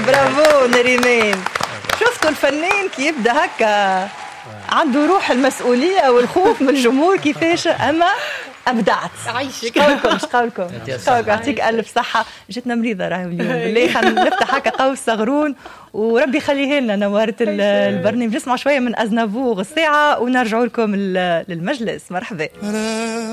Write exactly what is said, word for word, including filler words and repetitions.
برافو نريمان. شفتوا الفنان كي يبدا هكا عنده روح المسؤولية والخوف من الجمهور كيفاش، أما أبدعت. عايشك. قولكم مش قولكم قولكم يعطيك ألف صحة. جتنا مريضة راهي اليوم بالله، خلينا نفتح هكا قوس صغرون وربي يخليه لنا نورت البرنامج. نسمع شوية من أزنافور الساعة ونرجعوا لكم للمجلس. مرحبا.